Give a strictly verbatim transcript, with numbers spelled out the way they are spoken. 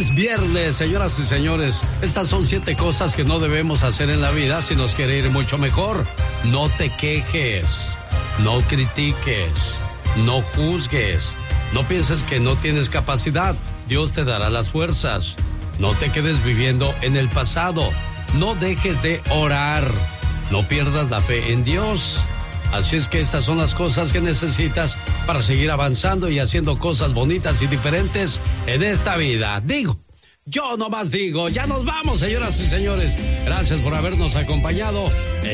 Es viernes, señoras y señores. Estas son siete cosas que no debemos hacer en la vida si nos quiere ir mucho mejor. No te quejes, no critiques, no juzgues, no pienses que no tienes capacidad. Dios te dará las fuerzas. No te quedes viviendo en el pasado. No dejes de orar. No pierdas la fe en Dios. Así es que estas son las cosas que necesitas para seguir avanzando y haciendo cosas bonitas y diferentes en esta vida. Digo, yo nomás digo, ya nos vamos, señoras y señores. Gracias por habernos acompañado.